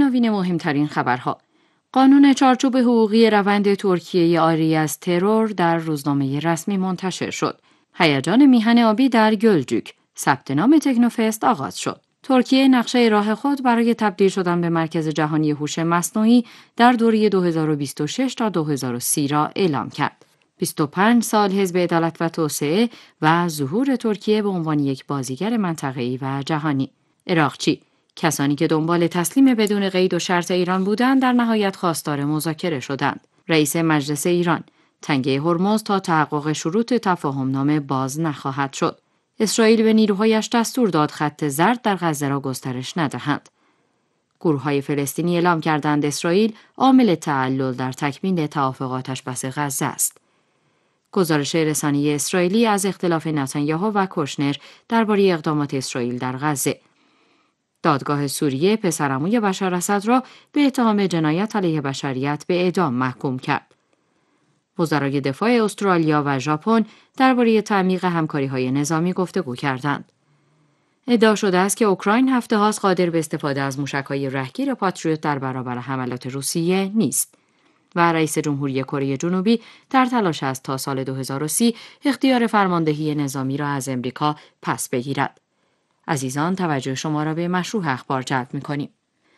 عناوین مهمترین خبرها. قانون چارچوب حقوقی روند ترکیه عاری از ترور در روزنامه رسمی منتشر شد. هیجان میهن آبی در گلجوک. ثبت نام تکنوفست آغاز شد. ترکیه نقشه راه خود برای تبدیل شدن به مرکز جهانی هوش مصنوعی در دوره 2026 تا 2030 را اعلام کرد. 25 سال حزب عدالت و توسعه و ظهور ترکیه به عنوان یک بازیگر منطقه‌ای و جهانی. عراقچی: کسانی که دنبال تسلیم بدون قید و شرط ایران بودند در نهایت خواستار مذاکره شدند. رئیس مجلس ایران: تنگه هرمز تا تحقق شروط تفاهمنامه باز نخواهد شد. اسرائیل به نیروهایش دستور داد خط زرد در غزه را گسترش ندهند. گروه‌های فلسطینی اعلام کردند اسرائیل عامل تعلل در تکمیل توافقات آتش‌بس غزه است. گزارش رسانه‌ای اسرائیلی از اختلاف نتانیاهو و کوشنر درباره اقدامات اسرائیل در غزه. دادگاه سوریه پسرعموی بشار اسد را به اتهام جنایت علیه بشریت به اعدام محکوم کرد. وزرای دفاع استرالیا و ژاپن درباره تعمیق همکاری‌های نظامی گفتگو کردند. ادعا شده است که اوکراین هفته هاست قادر به استفاده از موشک‌های رهگیر پاتریوت در برابر حملات روسیه نیست. و رئیس جمهوری کره جنوبی در تلاش است تا سال 2030 اختیار فرماندهی نظامی را از امریکا پس بگیرد. عزیزان، توجه شما را به مشروع اخبار جلب می‌کنیم.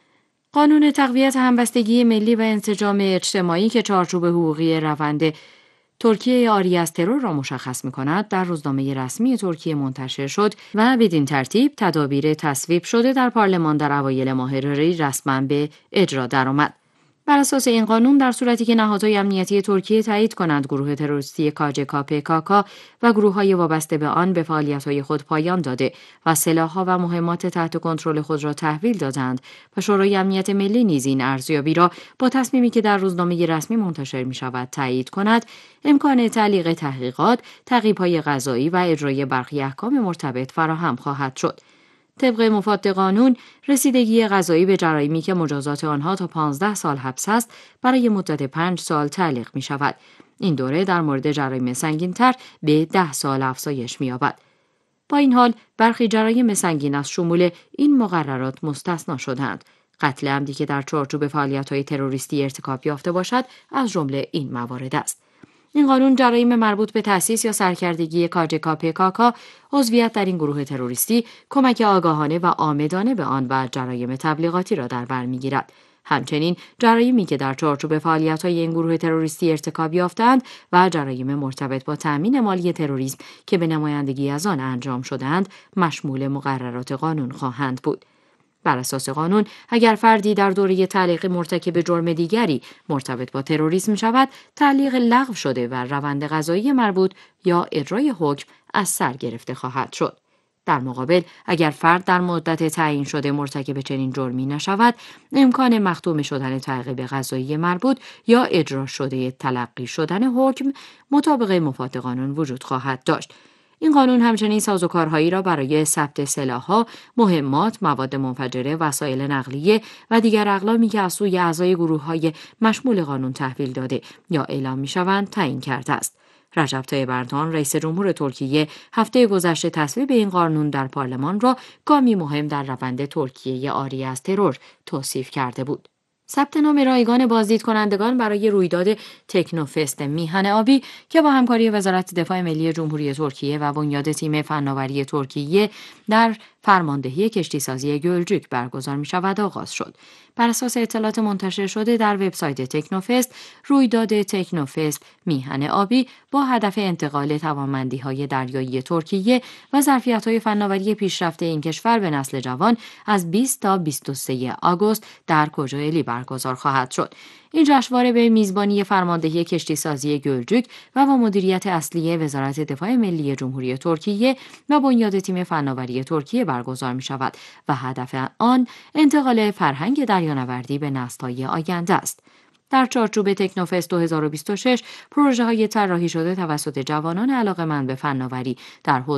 قانون تقویت همبستگی ملی و انسجام اجتماعی که چارچوب حقوقی روند ترکیه عاری از ترور را مشخص می‌کند در روزنامه رسمی ترکیه منتشر شد و بدین ترتیب تدابیر تصویب شده در پارلمان در اوایل ماه ری رسما به اجرا درآمد. بر اساس این قانون در صورتی که نهادهای امنیتی ترکیه تایید کنند گروه تروریستی KCK PKK و گروه‌های وابسته به آن به فعالیت‌های خود پایان داده و سلاح‌ها و مهمات تحت کنترل خود را تحویل دادند و شورای امنیت ملی نیز این ارزیابی را با تصمیمی که در روزنامه رسمی منتشر می‌شود تایید کند، امکان تعلیق تحقیقات، تعقیب‌های قضایی و اجرای برخی احکام مرتبط فراهم خواهد شد. طبق مفاد قانون، رسیدگی قضایی به جرایمی که مجازات آنها تا 15 سال حبس است، برای مدت 5 سال تعلیق می شود. این دوره در مورد جرایم سنگین‌تر به 10 سال افزایش می‌یابد. با این حال، برخی جرایم سنگین از شمول این مقررات مستثنا شدند. قتل عمدی که در چارچوب فعالیت‌های تروریستی ارتکاب یافته باشد، از جمله این موارد است. این قانون جرایم مربوط به تأسیس یا سرکردگی KCK PKK، عضویت در این گروه تروریستی، کمک آگاهانه و عامدانه به آن و جرایم تبلیغاتی را در بر می‌گیرد. همچنین جرایمی که در چارچوب فعالیت‌های این گروه تروریستی ارتکاب یافتند و جرایم مرتبط با تأمین مالی تروریسم که به نمایندگی از آن انجام شدند، مشمول مقررات قانون خواهند بود. بر اساس قانون، اگر فردی در دوره تعلیق مرتکب جرم دیگری مرتبط با تروریسم شود، تعلیق لغو شده و روند قضایی مربوط یا اجرای حکم از سر گرفته خواهد شد. در مقابل، اگر فرد در مدت تعیین شده مرتکب چنین جرمی نشود، امکان مختوم شدن تعقیب قضایی مربوط یا اجرا شده تلقی شدن حکم مطابق مفاد قانون وجود خواهد داشت. این قانون همچنین سازوکارهایی را برای ثبت سلاح‌ها، مهمات، مواد منفجره، وسایل نقلیه و دیگر اقلامی که از سوی اعضای گروه‌های مشمول قانون تحویل داده یا اعلام می‌شوند تعیین کرده است. رجب طیب اردوغان رئیس جمهور ترکیه هفته گذشته تصویب این قانون در پارلمان را گامی مهم در روند ترکیه عاری از ترور توصیف کرده بود. ثبت نام رایگان بازدید کنندگان برای رویداد تکنوفست میهن آبی که با همکاری وزارت دفاع ملی جمهوری ترکیه و بنیاد تیم فناوری ترکیه در فرماندهی کشتیسازی گلجوک برگزار می شود آغاز شد. بر اساس اطلاعات منتشر شده در وبسایت تکنوفست، رویداد تکنوفست میهن آبی با هدف انتقال توانمندی‌های دریایی ترکیه و ظرفیت‌های فناوری پیشرفته این کشور به نسل جوان از 20 تا 23 آگوست در کوجوئلی برگزار خواهد شد. این جشنواره به میزبانی فرماندهی کشتیسازی گلجوک و با مدیریت اصلی وزارت دفاع ملی جمهوری ترکیه و بنیاد تیم فناوری ترکیه برگزار می شود و هدف آن انتقال فرهنگ دریانوردی به نسل‌های آینده است. در چارچوب تکنوفست 2026 پروژه‌های طراحی شده توسط جوانان علاقه‌مند به فناوری در